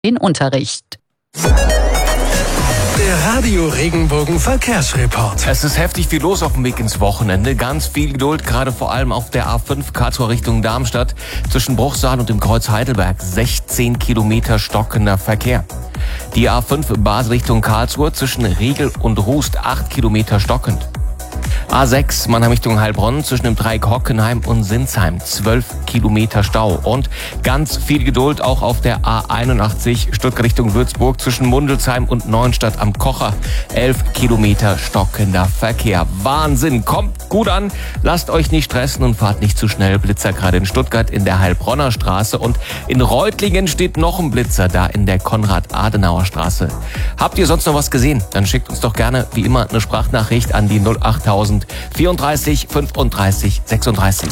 den Unterricht. Der Radio Regenbogen Verkehrsreport. Es ist heftig viel los auf dem Weg ins Wochenende. Ganz viel Geduld, gerade vor allem auf der A5 Karlsruhe Richtung Darmstadt. Zwischen Bruchsal und dem Kreuz Heidelberg 16 Kilometer stockender Verkehr. Die A5 Basel Richtung Karlsruhe zwischen Riegel und Rust 8 Kilometer stockend. A6 Mannheim Richtung Heilbronn zwischen dem Dreieck Hockenheim und Sinsheim 12 Kilometer Stau. Und ganz viel Geduld auch auf der A81 Stuttgart Richtung Würzburg zwischen Mundelsheim und Neuenstadt am Kocher 11 Kilometer stockender Verkehr. Wahnsinn, kommt gut an, lasst euch nicht stressen und fahrt nicht zu schnell. Blitzer gerade in Stuttgart in der Heilbronner Straße und in Reutlingen steht noch ein Blitzer da in der Konrad-Adenauer-Straße. Habt ihr sonst noch was gesehen? Dann schickt uns doch gerne wie immer eine Sprachnachricht an die 08000 34 35 36.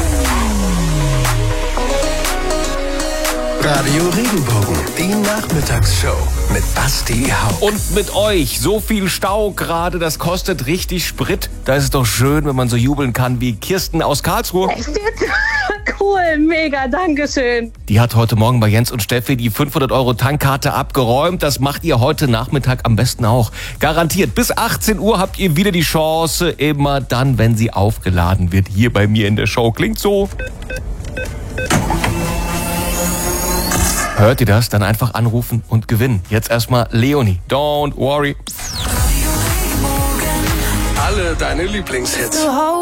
Radio Regenbogen, die Nachmittagsshow mit Basti Hauck. Und mit euch, so viel Stau gerade, das kostet richtig Sprit. Da ist es doch schön, wenn man so jubeln kann wie Kirsten aus Karlsruhe. Echt jetzt? Cool, mega, dankeschön. Die hat heute Morgen bei Jens und Steffi die 500 € Tankkarte abgeräumt. Das macht ihr heute Nachmittag am besten auch. Garantiert, bis 18 Uhr habt ihr wieder die Chance, immer dann, wenn sie aufgeladen wird. Hier bei mir in der Show klingt so. Hört ihr das? Dann einfach anrufen und gewinnen. Jetzt erstmal Leonie. Don't worry. Alle deine Lieblingshits.